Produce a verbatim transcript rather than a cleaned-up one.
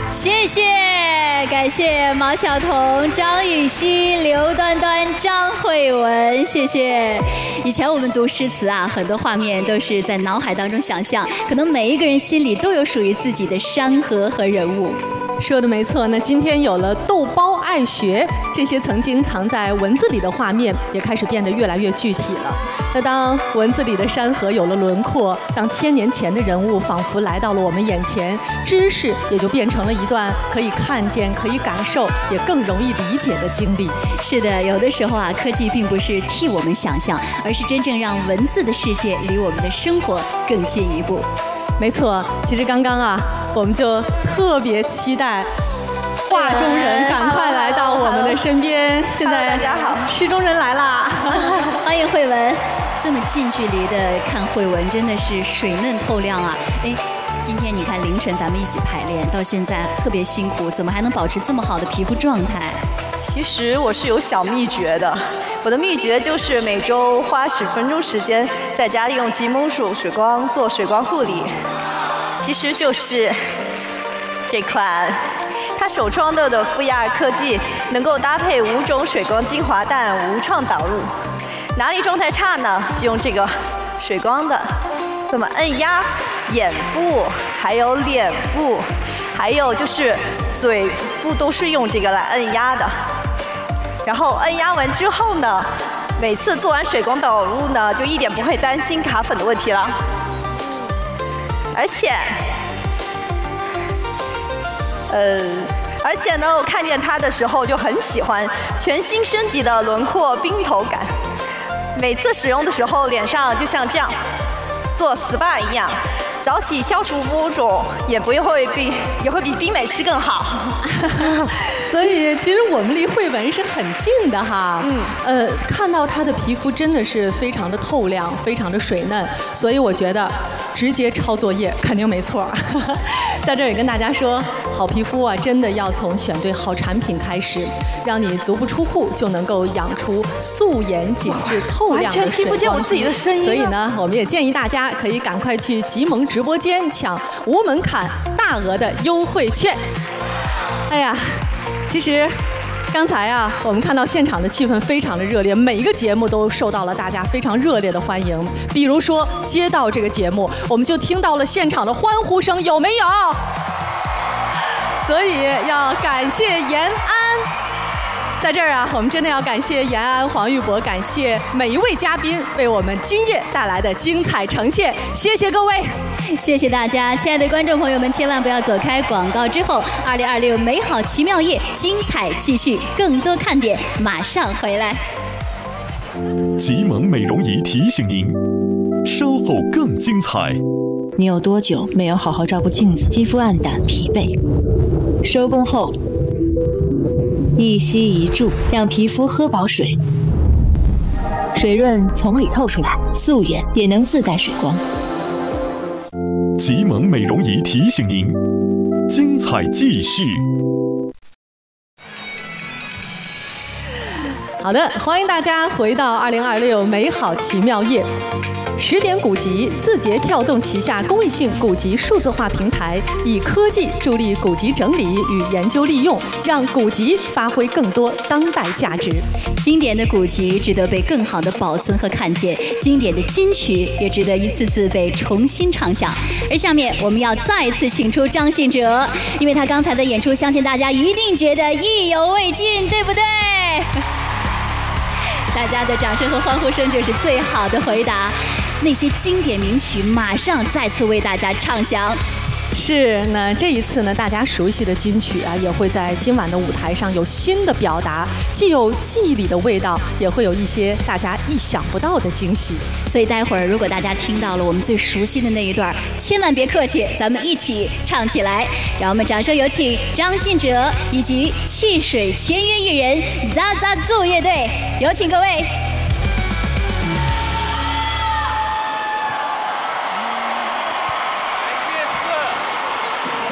谢谢，感谢毛晓彤、张雨绮、刘端端、张慧雯，谢谢。以前我们读诗词啊，很多画面都是在脑海当中想象，可能每一个人心里都有属于自己的山河和人物。 说的没错，那今天有了豆包爱学，这些曾经藏在文字里的画面也开始变得越来越具体了。那当文字里的山河有了轮廓，当千年前的人物仿佛来到了我们眼前，知识也就变成了一段可以看见、可以感受，也更容易理解的经历。 是的，有的时候啊，科技并不是替我们想象，而是真正让文字的世界离我们的生活更近一步。 没错，其实刚刚啊，我们就特别期待画中人赶快来到我们的身边。现在大家好， 诗中人来啦！ 欢迎慧雯，这么近距离的看慧雯，真的是水嫩透亮啊！哎，今天你看凌晨咱们一起排练，到现在特别辛苦，怎么还能保持这么好的皮肤状态？ 其实我是有小秘诀的，我的秘诀就是每周花十分钟时间在家里用极蒙水水光做水光护理，其实就是这款它首创的的负压科技，能够搭配五种水光精华蛋无创导入，哪里状态差呢，就用这个水光的这么按压眼部，还有脸部，还有就是嘴部都是用这个来按压的。然后按压完之后呢，每次做完水光导入呢，就一点不会担心卡粉的问题了。而且，呃，而且呢，我看见它的时候就很喜欢全新升级的轮廓冰头感。每次使用的时候，脸上就像这样做 S P A 一样。早起消除浮肿，也不会比也会比冰美式更好。 所以其实我们离慧雯是很近的哈。嗯。呃，看到她的皮肤真的是非常的透亮，非常的水嫩，所以我觉得直接抄作业肯定没错。在这儿也跟大家说，好皮肤啊，真的要从选对好产品开始，让你足不出户就能够养出素颜紧致、透亮的水光肌。 完全听不见我自己的声音。 所以呢，我们也建议大家可以赶快去极萌直播间抢无门槛大额的优惠券。哎呀，其实刚才啊，我们看到现场的气氛非常的热烈，每一个节目都受到了大家非常热烈的欢迎。比如说街道这个节目，我们就听到了现场的欢呼声，有没有？所以要感谢延安。在这儿啊，我们真的要感谢延安、黄玉博，感谢每一位嘉宾为我们今夜带来的精彩呈现，谢谢各位， 谢谢大家，亲爱的观众朋友们，千万不要走开。广告之后，二零二六美好奇妙夜精彩继续，更多看点马上回来。 极萌美容仪提醒您，稍后更精彩。 你有多久没有好好照顾镜子？肌肤暗淡、疲惫，收工后一吸一注，让皮肤喝饱水，水润从里透出来，素颜也能自带水光。 极萌美容仪提醒您，精彩继续。 好的，欢迎大家回到二零二六美好奇妙夜。十点古籍，字节跳动旗下公益性古籍数字化平台，以科技助力古籍整理与研究利用，让古籍发挥更多当代价值。 经典的古籍值得被更好的保存和看见，经典的金曲也值得一次次被重新唱响。而下面我们要再一次请出张信哲，因为他刚才的演出，相信大家一定觉得意犹未尽，对不对？大家的掌声和欢呼声就是最好的回答。那些经典名曲马上再次为大家唱响。 是，那这一次呢，大家熟悉的金曲啊，也会在今晚的舞台上有新的表达，既有记忆里的味道，也会有一些大家意想不到的惊喜。 所以待会儿如果大家听到了我们最熟悉的那一段，千万别客气，咱们一起唱起来。让我们掌声有请张信哲以及汽水签约艺人 Zaza Zoo 乐队，有请各位。